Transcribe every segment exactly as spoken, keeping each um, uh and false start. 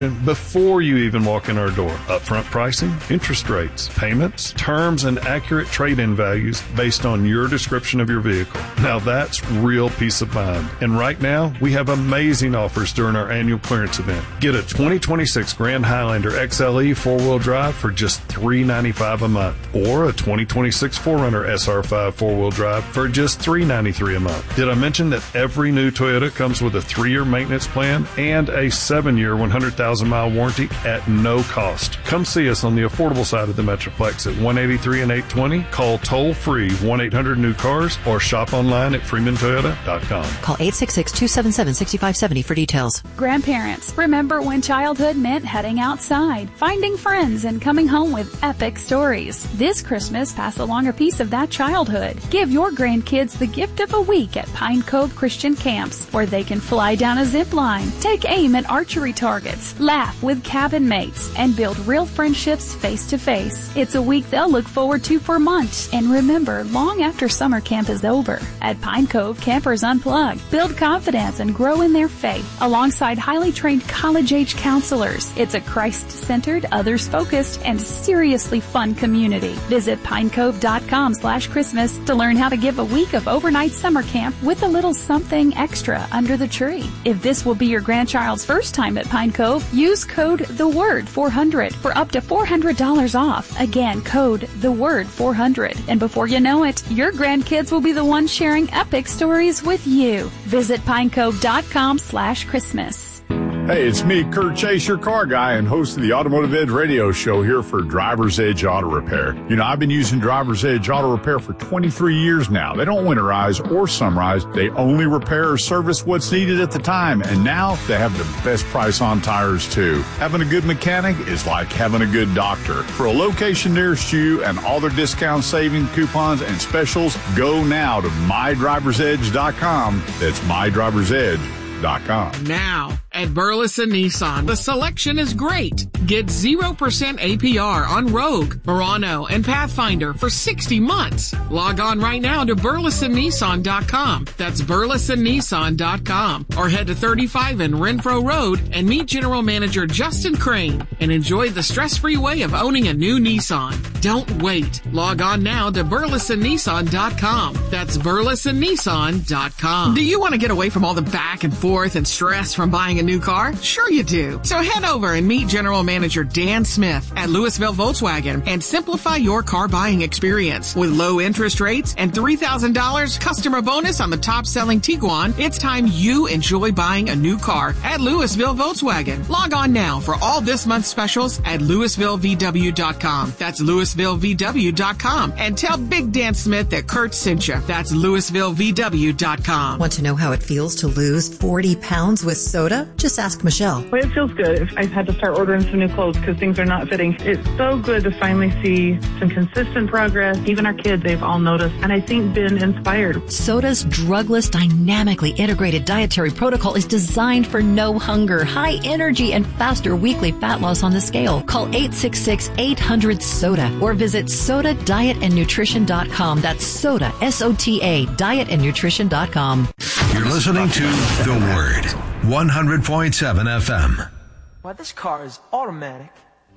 before you even walk in our door. Upfront pricing, interest rates, payments, terms, and accurate trade-in values based on your description of your vehicle. Now that's real peace of mind. And right now, we have amazing offers during our annual clearance event. Get a twenty twenty-six Grand Highlander X L E four-wheel drive for just three hundred ninety-five dollars a month, or a twenty twenty-six four runner S R five four-wheel drive for just three hundred ninety-three dollars a month. Did I mention that every new Toyota comes with a three-year maintenance plan and a seven-year one hundred thousand mile warranty at no cost? Come see us on the affordable side of the Metroplex at one eighty-three and eight twenty. Call toll-free one eight hundred new cars or shop online at freeman toyota dot com. Call eight six six, two seven seven, six five seven zero for details. Grandparents, remember when childhood meant heading outside, finding friends, and coming home with epic stories. This Christmas, pass along a piece of that childhood. Give your grandkids the gift of a week at Pine Cove Christian Camps, where they can fly down a zip line, take aim at archery targets, laugh with cabin mates, and build real friendships face to face. It's a week they'll look forward to for months and remember long after summer camp is over. At Pine Cove, campers unplug, build confidence, and grow in their faith alongside highly trained college-age counselors. It's a Christ-centered, others-focused, and seriously fun community. Visit pinecove.com slash Christmas to learn how to give a week of overnight summer camp with a little something extra under the tree. If this will be your grandchild's first time at Pine Cove, use code The Word four hundred for up to four hundred dollars off. Again, code The Word four hundred. And before you know it, your grandkids will be the ones sharing epic stories with you. Visit pinecove.com slash Christmas. Hey, it's me, Kurt Chase, your car guy and host of the Automotive Edge radio show here for Driver's Edge Auto Repair. You know, I've been using Driver's Edge Auto Repair for twenty-three years now. They don't winterize or summerize. They only repair or service what's needed at the time. And now they have the best price on tires, too. Having a good mechanic is like having a good doctor. For a location nearest you and all their discount saving coupons and specials, go now to my drivers edge dot com. That's my drivers edge dot com. Now, at Burleson Nissan, the selection is great. Get zero percent A P R on Rogue, Murano, and Pathfinder for sixty months. Log on right now to burleson nissan dot com. That's burleson nissan dot com. Or head to thirty-five in Renfro Road and meet General Manager Justin Crane and enjoy the stress-free way of owning a new Nissan. Don't wait. Log on now to burleson nissan dot com. That's burleson nissan dot com. Do you want to get away from all the back and forth and stress from buying a new car? Sure you do. So head over and meet General Manager Dan Smith at Louisville Volkswagen and simplify your car buying experience. With low interest rates and three thousand dollars customer bonus on the top-selling Tiguan, it's time you enjoy buying a new car at Louisville Volkswagen. Log on now for all this month's specials at louisville v w dot com. That's louisville v w dot com. And tell Big Dan Smith that Kurt sent you. That's louisville v w dot com. Want to know how it feels to lose forty pounds with soda? Just ask Michelle. Well, it feels good. I've had to start ordering some new clothes because things are not fitting. It's so good to finally see some consistent progress. Even our kids, they've all noticed, and I think been inspired. Soda's drugless, dynamically integrated dietary protocol is designed for no hunger, high energy, and faster weekly fat loss on the scale. Call eight six six, eight hundred, SODA or visit soda diet and nutrition dot com. That's SODA, S O T A, diet and nutrition dot com. You're listening to The Word, one hundred point seven F M. Why, this car is automatic.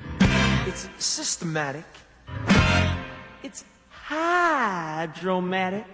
It's systematic. It's hydromatic.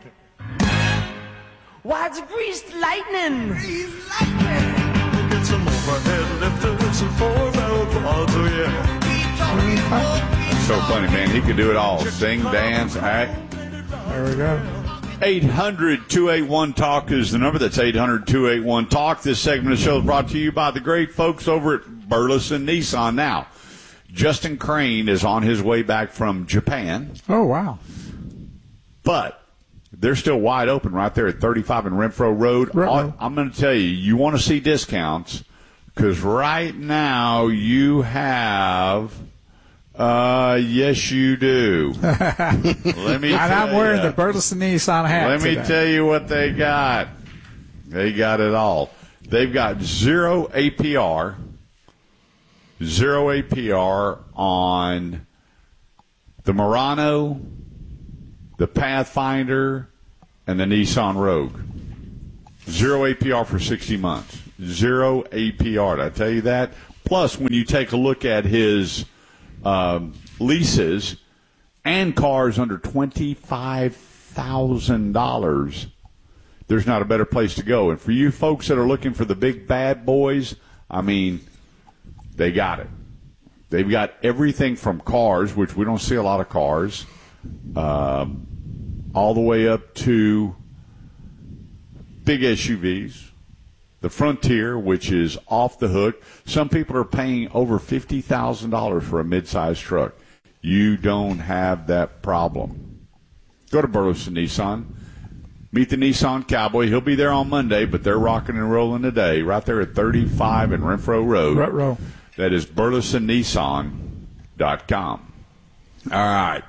Why, it's greased lightning. Greased lightning. Get some overhead lifters and four-barrel quads, oh yeah. That's so funny, man. He could do it all. Sing, dance, act. There we go. eight hundred, two eight one, talk is the number. That's eight hundred, two eight one, talk. This segment of the show is brought to you by the great folks over at Burleson Nissan. Now, Justin Crane is on his way back from Japan. Oh, wow. But they're still wide open right there at thirty-five in Renfro Road. Right. I'm going to tell you, you want to see discounts because right now you have... Uh, yes, you do. Let me. And I'm wearing you. the Burleson Nissan hat. Let me today. tell you what they got. They got it all. They've got zero A P R, zero A P R on the Murano, the Pathfinder, and the Nissan Rogue. Zero A P R for sixty months. Zero A P R. Did I tell you that? zero Plus, when you take a look at his um, leases and cars under twenty-five thousand dollars, there's not a better place to go. And for you folks that are looking for the big bad boys, I mean, they got it. They've got everything from cars, which we don't see a lot of cars, um, all the way up to big S U Vs. The Frontier, which is off the hook. Some people are paying over fifty thousand dollars for a mid-sized truck. You don't have that problem. Go to Burleson Nissan. Meet the Nissan Cowboy. He'll be there on Monday, but they're rocking and rolling today right there at thirty-five and Renfro Road. Retro. That is burleson nissan dot com. All right.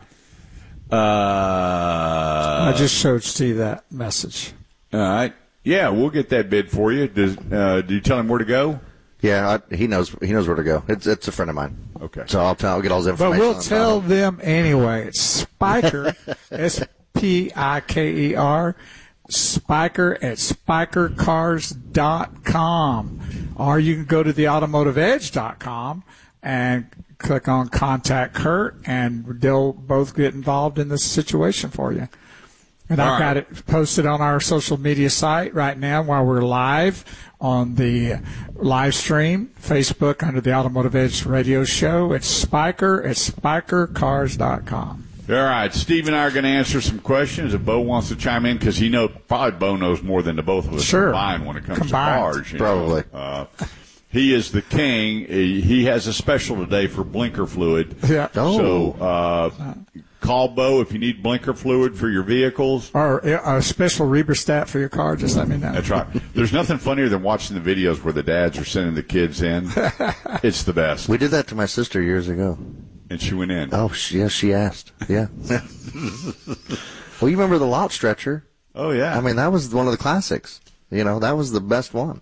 Uh, I just showed Steve that message. All right. Yeah, we'll get that bid for you. Does, uh, do you tell him where to go? Yeah, I, he knows. He knows where to go. It's it's a friend of mine. Okay. So I'll tell. I'll get all his information. But we'll tell them anyway. It's Spiker, S P I K E R, Spiker at spiker cars dot com, or you can go to the automotive edge dot com and click on Contact Kurt, and they'll both get involved in this situation for you. And All I've right. got it posted on our social media site right now while we're live on the live stream, Facebook under the Automotive Edge Radio Show. It's Spiker at spiker cars dot com. All right. Steve and I are going to answer some questions. If Bo wants to chime in, because he know probably Bo knows more than the both of us Sure. combined when it comes Combined. to cars. you Probably. know. Uh, he is the king. He he has a special today for blinker fluid. Yeah. Oh. So uh, call Bo if you need blinker fluid for your vehicles. Or a special Reberstat for your car, just let me know. That's right. There's nothing funnier than watching the videos where the dads are sending the kids in. It's the best. We did that to my sister years ago. And she went in. Oh, she, yeah, she asked. Yeah. Well, you remember the lot stretcher? Oh, yeah. I mean, that was one of the classics. You know, that was the best one.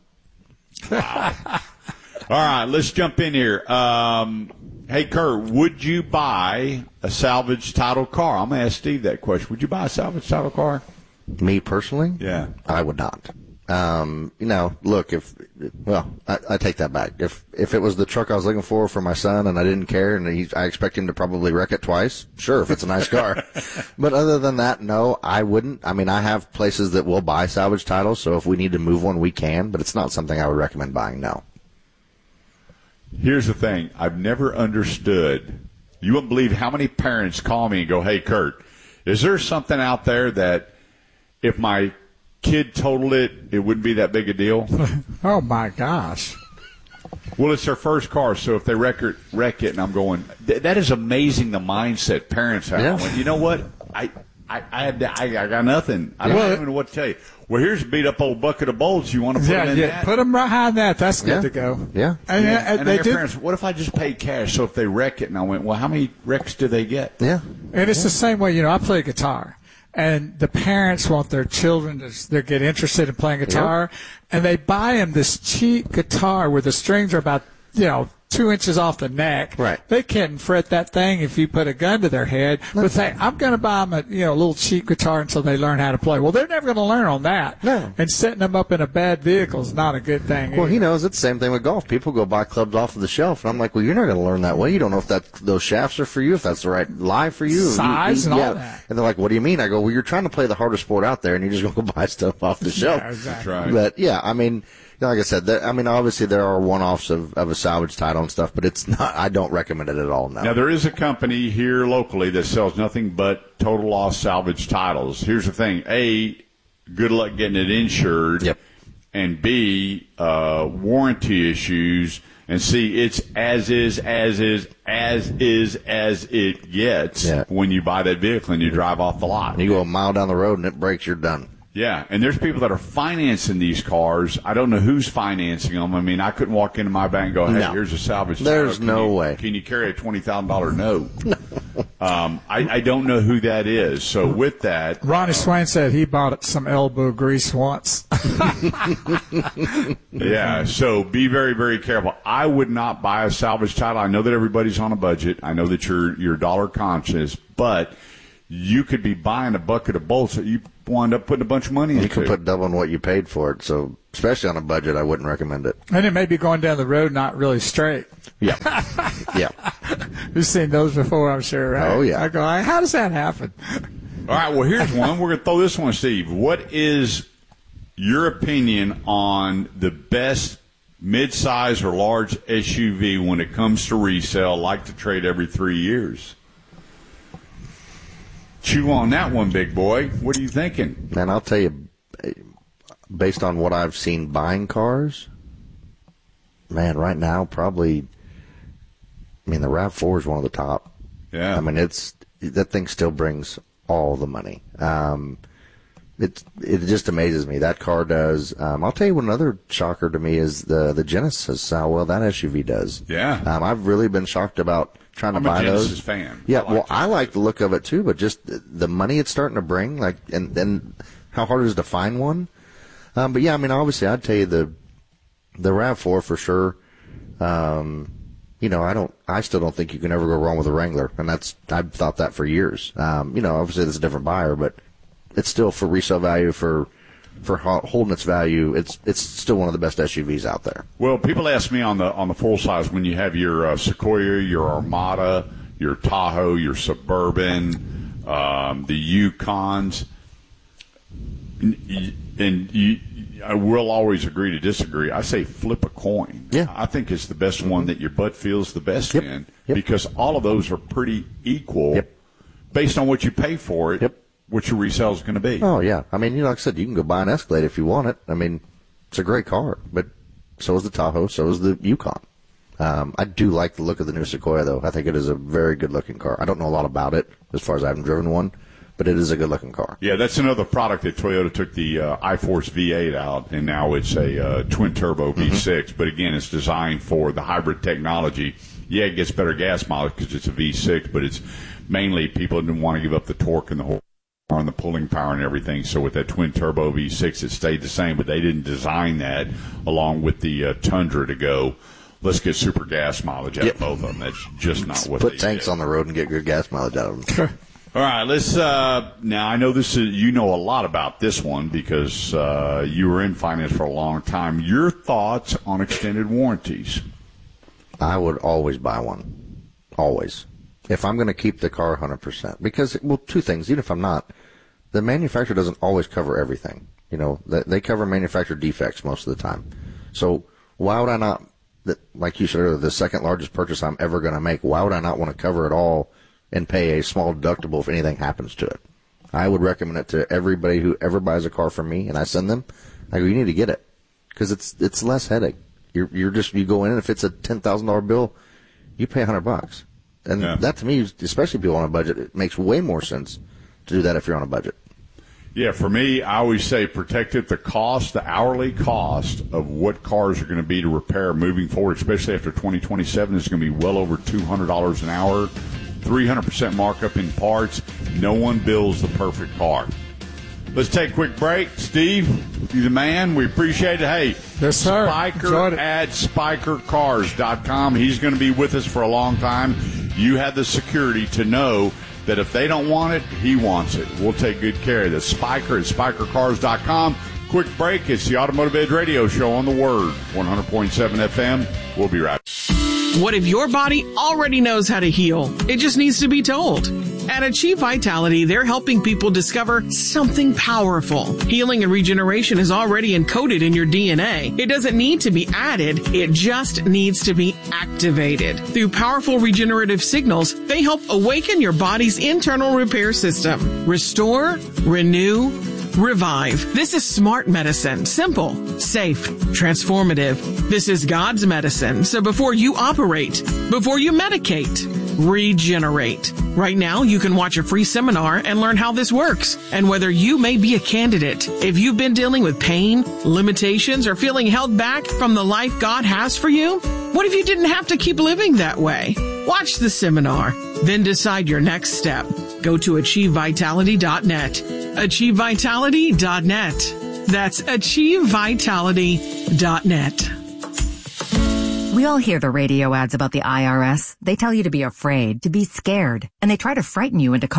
All right, let's jump in here. Um, hey, Kurt, would you buy a salvage title car? I'm going to ask Steve that question. Would you buy a salvage title car? Me personally? Yeah. I would not. Um, you know, look, if, well, I, I take that back. If, if it was the truck I was looking for for my son and I didn't care and he, I expect him to probably wreck it twice, sure, if it's a nice car. But other than that, no, I wouldn't. I mean, I have places that will buy salvage titles, so if we need to move one, we can, but it's not something I would recommend buying, no. Here's the thing. I've never understood. You wouldn't believe how many parents call me and go, hey, Kurt, is there something out there that if my kid totaled it, it wouldn't be that big a deal? Oh, my gosh. Well, it's their first car, so if they wreck it, wreck it and I'm going, th- that is amazing the mindset parents have. Yeah. I went, you know what? I I I, had, I, I got nothing. I Well, don't even know what to tell you. Well, here's a beat-up old bucket of bolts. You want to put Yeah, them in yeah. that? Put them behind that. That's good Yeah. to go. Yeah. And, Yeah. uh, And I they hear did. parents, what if I just paid cash? So if they wreck it, and I went, well, how many wrecks do they get? Yeah. And it's the same way, you know, I play guitar. And the parents want their children to they get interested in playing guitar. And they buy them this cheap guitar where the strings are about, you know, two inches off the neck. Right. They can't fret that thing if you put a gun to their head. But say, I'm going to buy them a, you know, a little cheap guitar until they learn how to play. Well, they're never going to learn on that. No. And setting them up in a bad vehicle is not a good thing. Well, either. he knows it's the same thing with golf. People go buy clubs off of the shelf, and I'm like, well, you're not going to learn that way. You don't know if that those shafts are for you, if that's the right lie for you. Size you, and yeah. all that. And they're like, what do you mean? I go, well, you're trying to play the hardest sport out there, and you're just going to go buy stuff off the shelf. Yeah, exactly. That's right. But, yeah, I mean, like I said, there, I mean, obviously there are one-offs of, of a salvage title and stuff, but it's not. I don't recommend it at all, no. Now, there is a company here locally that sells nothing but total loss salvage titles. Here's the thing. A, good luck getting it insured. Yep. And B, uh, warranty issues. And C, it's as is, as is, as is, as it gets Yeah. when you buy that vehicle and you drive off the lot. You go a mile down the road and it breaks, you're done. Yeah, and there's people that are financing these cars. I don't know who's financing them. I mean, I couldn't walk into my bank and go, hey, No. here's a salvage There's title. Can no you- way. Can you carry a twenty thousand dollars note? No. Um, I, I don't know who that is. So with that, Ronnie Swain said he bought some elbow grease once. yeah, so be very, very careful. I would not buy a salvage title. I know that everybody's on a budget. I know that you're, you're dollar conscious, but you could be buying a bucket of bolts that you wind up putting a bunch of money into. You can put double on what you paid for it. So, especially on a budget, I wouldn't recommend it. And it may be going down the road not really straight. Yeah. Yeah. You've seen those before, I'm sure, right? Oh, yeah. I go, how does that happen? All right, well, here's one. We're going to throw this one, Steve. What is your opinion on the best mid-size or large S U V when it comes to resale, like to trade every three years? Chew on that one, big boy. What are you thinking? Man, I'll tell you, based on what I've seen buying cars, man, right now, probably, I mean, the RAV four is one of the top. Yeah. I mean, it's that thing still brings all the money. Um, it it just amazes me. That car does. Um, I'll tell you what another shocker to me is the the Genesis, how well that S U V does. Yeah. Um, I've really been shocked about trying to I'm buy a Genesis those. fan. Yeah, I like well, it. I like the look of it too, but just the, the money it's starting to bring, like, and then how hard it is to find one. Um, but yeah, I mean, obviously, I'd tell you the the RAV four for sure. Um, you know, I don't, I still don't think you can ever go wrong with a Wrangler, and that's I've thought that for years. Um, you know, obviously, it's a different buyer, but it's still for resale value, for for holding its value. It's it's still one of the best S U Vs out there. Well, people ask me on the on the full size, when you have your uh, Sequoia, your Armada, your Tahoe, your Suburban, um, the Yukons, and, and you, I will always agree to disagree. I say flip a coin. Yeah. I think it's the best one that your butt feels the best Yep. in, Yep. because all of those are pretty equal Yep. based on what you pay for it, Yep. what your resale is going to be. Oh yeah, I mean, you know, like I said, you can go buy an Escalade if you want it. I mean, it's a great car, but so is the Tahoe, so is the Yukon. Um, I do like the look of the new Sequoia, though. I think it is a very good-looking car. I don't know a lot about it as far as I haven't driven one, but it is a good-looking car. Yeah, that's another product that Toyota took the uh, iForce V eight out, and now it's a uh, twin-turbo V six. Mm-hmm. But again, it's designed for the hybrid technology. Yeah, it gets better gas mileage because it's a V six, but it's mainly people didn't want to give up the torque and the whole on the pulling power and everything. So with that twin-turbo V six, it stayed the same, but they didn't design that along with the uh, Tundra to go, let's get super gas mileage out Yep. of both of them. That's just not what Put they tanks did. on the road and get good gas mileage out of them. All right, let's. Uh, now I know this is you know a lot about this one because uh, you were in finance for a long time. Your thoughts on extended warranties? I would always buy one, always. If I'm going to keep the car one hundred percent, because well, two things. Even if I'm not, the manufacturer doesn't always cover everything. You know, they, they cover manufacturer defects most of the time. So why would I not? Like you said earlier, the second largest purchase I'm ever going to make. Why would I not want to cover it all and pay a small deductible if anything happens to it? I would recommend it to everybody who ever buys a car from me, and I send them. I go, you need to get it because it's it's less headache. You're you're just you go in, and if it's a ten thousand dollar bill, you pay a hundred bucks, and Yeah. that to me, especially people on a budget, it makes way more sense to do that if you're on a budget. Yeah, for me, I always say protect it. The cost, the hourly cost of what cars are going to be to repair moving forward, especially after twenty twenty-seven, is going to be well over two hundred dollars an hour, three hundred percent markup in parts. No one builds the perfect car. Let's take a quick break. Steve, you the man. We appreciate it. Hey, yes, sir. Spiker Enjoyed it. at spiker cars dot com. He's going to be with us for a long time. You have the security to know that if they don't want it, he wants it. We'll take good care of this. Spiker at spiker cars dot com. Quick break. It's the Automotive Edge Radio Show on the Word, one hundred point seven F M. We'll be right back. What if your body already knows how to heal? It just needs to be told. At Achieve Vitality, they're helping people discover something powerful. Healing and regeneration is already encoded in your D N A. It doesn't need to be added. It just needs to be activated. Through powerful regenerative signals, they help awaken your body's internal repair system. Restore, renew, revive. This is smart medicine. Simple, safe, transformative. This is God's medicine. So before you operate, before you medicate, regenerate. Right now, you can watch a free seminar and learn how this works and whether you may be a candidate. If you've been dealing with pain, limitations, or feeling held back from the life God has for you, what if you didn't have to keep living that way? Watch the seminar, then decide your next step. Go to achieve vitality dot net. achieve vitality dot net. That's achieve vitality dot net. We all hear the radio ads about the I R S. They tell you to be afraid, to be scared, and they try to frighten you into calling.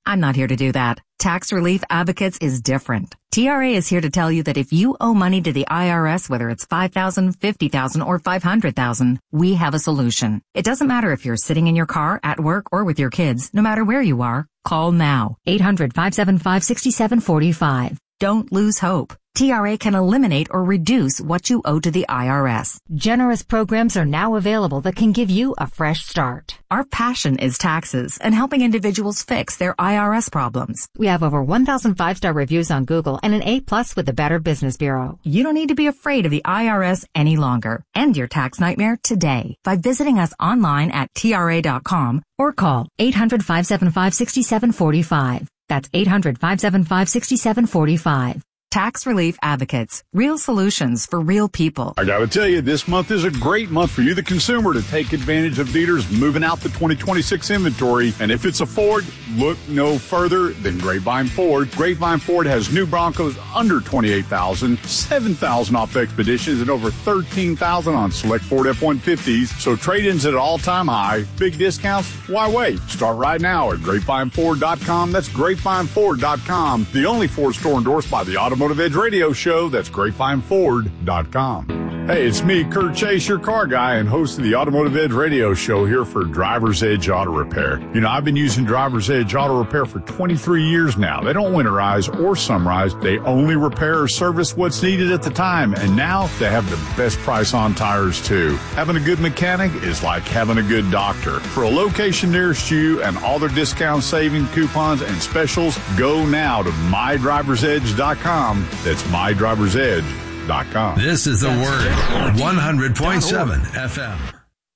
I'm not here to do that. Tax Relief Advocates is different. T R A is here to tell you that if you owe money to the I R S, whether it's five thousand dollars, fifty thousand dollars, or five hundred thousand dollars, we have a solution. It doesn't matter if you're sitting in your car, at work, or with your kids. No matter where you are, call now. eight hundred, five seven five, six seven four five. Don't lose hope. T R A can eliminate or reduce what you owe to the I R S. Generous programs are now available that can give you a fresh start. Our passion is taxes and helping individuals fix their I R S problems. We have over one thousand five-star reviews on Google and an A plus with the Better Business Bureau. You don't need to be afraid of the I R S any longer. End your tax nightmare today by visiting us online at T R A dot com or call eight hundred, five seven five, six seven four five. That's eight hundred, five seven five, six seven four five. Tax Relief Advocates. Real solutions for real people. I gotta tell you, this month is a great month for you, the consumer, to take advantage of dealers moving out the twenty twenty-six inventory. And if it's a Ford, look no further than Grapevine Ford. Grapevine Ford has new Broncos under twenty-eight thousand dollars, seven thousand dollars off Expeditions, and over thirteen thousand dollars on select Ford F one fifties. So trade-ins at an all-time high. Big discounts? Why wait? Start right now at grapevine ford dot com. That's grapevine ford dot com. The only Ford store endorsed by the Automotive Edge Radio Show. That's grapevine ford dot com. Hey, it's me, Kurt Chase, your car guy and host of the Automotive Edge Radio Show here for Driver's Edge Auto Repair. You know, I've been using Driver's Edge Auto Repair for twenty-three years now. They don't winterize or summerize. They only repair or service what's needed at the time. And now they have the best price on tires, too. Having a good mechanic is like having a good doctor. For a location nearest you and all their discount saving coupons and specials, go now to my drivers edge dot com. That's my drivers edge dot com. This is The Word, one hundred point seven F M.